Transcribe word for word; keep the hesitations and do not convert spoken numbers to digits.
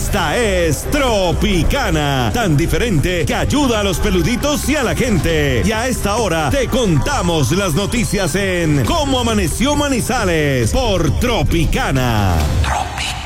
Esta es Tropicana, tan diferente que ayuda a los peluditos y a la gente. Y a esta hora te contamos las noticias en Cómo Amaneció Manizales por Tropicana. Tropicana.